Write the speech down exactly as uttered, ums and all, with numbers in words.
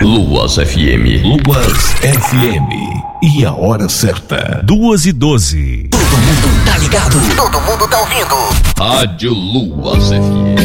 Luas F M. Luas F M. E a hora certa? Duas e doze. Todo mundo tá ligado. Todo mundo tá ouvindo. Rádio Luas F M.